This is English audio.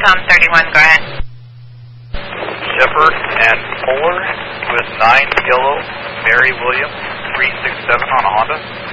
Tom 31, go ahead. Shepherd and Fuller with 9 Yellow, Mary Williams, 367 on a Honda.